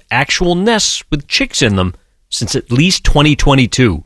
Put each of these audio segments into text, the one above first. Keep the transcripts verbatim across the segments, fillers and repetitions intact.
actual nests with chicks in them since at least twenty twenty-two.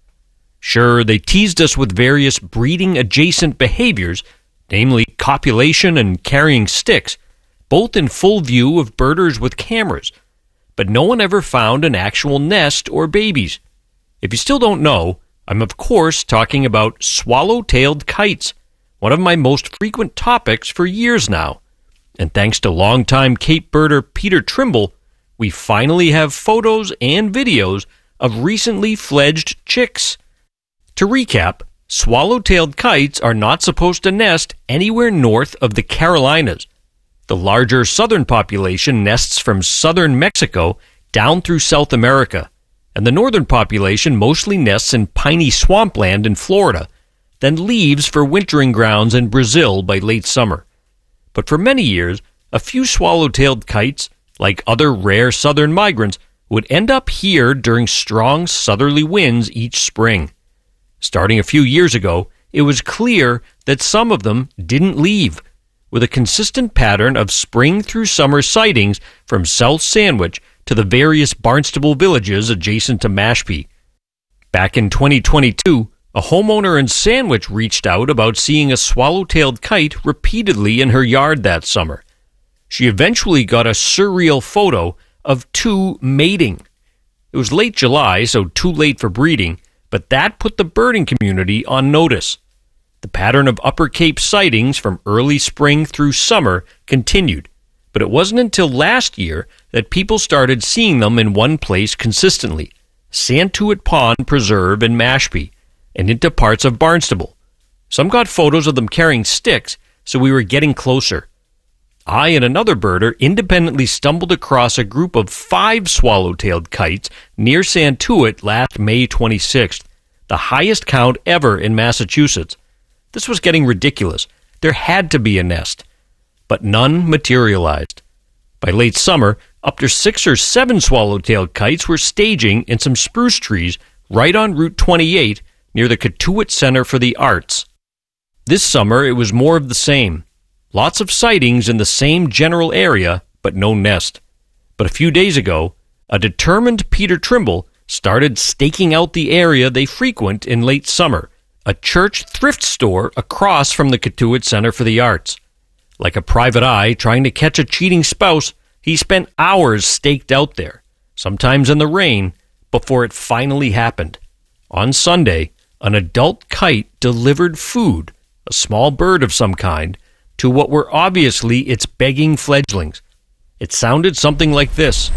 Sure, they teased us with various breeding-adjacent behaviors, namely copulation and carrying sticks, both in full view of birders with cameras, but no one ever found an actual nest or babies. If you still don't know, I'm of course talking about swallow-tailed kites, one of my most frequent topics for years now. And thanks to longtime Cape birder Peter Trimble, we finally have photos and videos of recently fledged chicks. To recap, swallow-tailed kites are not supposed to nest anywhere north of the Carolinas. The larger southern population nests from southern Mexico down through South America, and the northern population mostly nests in piney swampland in Florida, then leaves for wintering grounds in Brazil by late summer. But for many years, a few swallow-tailed kites, like other rare southern migrants, would end up here during strong southerly winds each spring. Starting a few years ago, it was clear that some of them didn't leave, with a consistent pattern of spring through summer sightings from South Sandwich to the various Barnstable villages adjacent to Mashpee. Back in twenty twenty-two, a homeowner in Sandwich reached out about seeing a swallow-tailed kite repeatedly in her yard that summer. She eventually got a surreal photo of two mating. It was late July, so too late for breeding, but that put the birding community on notice. The pattern of Upper Cape sightings from early spring through summer continued, but it wasn't until last year that people started seeing them in one place consistently, Santuit Pond Preserve in Mashpee, and into parts of Barnstable. Some got photos of them carrying sticks, so we were getting closer. I and another birder independently stumbled across a group of five swallow-tailed kites near Santuit last May twenty-sixth, the highest count ever in Massachusetts. This was getting ridiculous. There had to be a nest, but none materialized. By late summer, up to six or seven swallow-tailed kites were staging in some spruce trees right on Route twenty-eight near the Cotuit Center for the Arts. This summer, it was more of the same. Lots of sightings in the same general area, but no nest. But a few days ago, a determined Peter Trimble started staking out the area they frequent in late summer, a church thrift store across from the Cotuit Center for the Arts. Like a private eye trying to catch a cheating spouse, he spent hours staked out there, sometimes in the rain, before it finally happened. On Sunday, an adult kite delivered food, a small bird of some kind, to what were obviously its begging fledglings. It sounded something like this.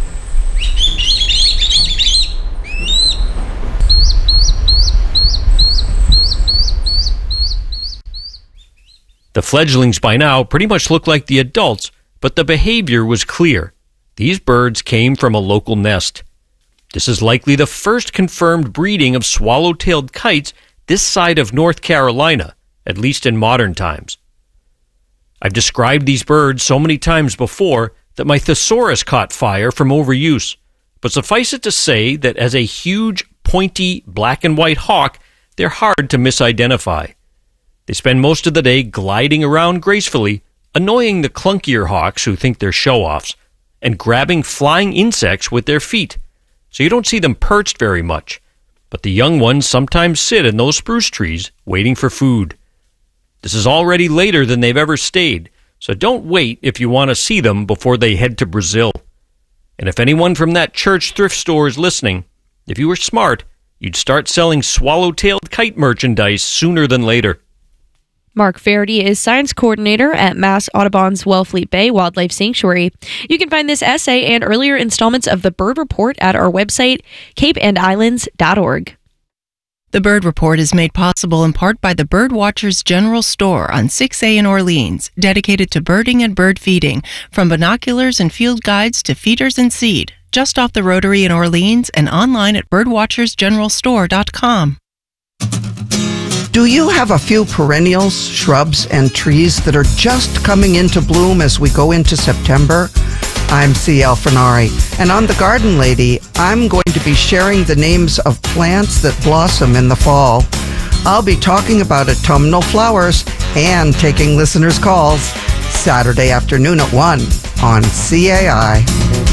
The fledglings by now pretty much looked like the adults, but the behavior was clear. These birds came from a local nest. This is likely the first confirmed breeding of swallow-tailed kites this side of North Carolina, at least in modern times. I've described these birds so many times before that my thesaurus caught fire from overuse, but suffice it to say that as a huge, pointy, black and white hawk, they're hard to misidentify. They spend most of the day gliding around gracefully, annoying the clunkier hawks who think they're show-offs, and grabbing flying insects with their feet, so you don't see them perched very much, but the young ones sometimes sit in those spruce trees waiting for food. This is already later than they've ever stayed, so don't wait if you want to see them before they head to Brazil. And if anyone from that church thrift store is listening, if you were smart, you'd start selling swallow-tailed kite merchandise sooner than later. Mark Faraday is Science Coordinator at Mass Audubon's Wellfleet Bay Wildlife Sanctuary. You can find this essay and earlier installments of the Bird Report at our website, cape and islands dot org. The Bird Report is made possible in part by the Birdwatchers General Store on six A in Orleans, dedicated to birding and bird feeding, from binoculars and field guides to feeders and seed, just off the Rotary in Orleans and online at birdwatchers general store dot com. Do you have a few perennials, shrubs, and trees that are just coming into bloom as we go into September? I'm C. Alfinari, and on The Garden Lady, I'm going to be sharing the names of plants that blossom in the fall. I'll be talking about autumnal flowers and taking listeners' calls Saturday afternoon at one on C A I.